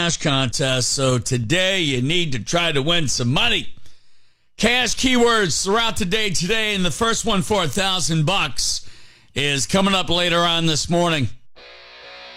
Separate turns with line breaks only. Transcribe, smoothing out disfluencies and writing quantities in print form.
cash contest. So today you need to try to win some money. Cash keywords throughout the day today, and the first one for $1,000 is coming up later on this morning.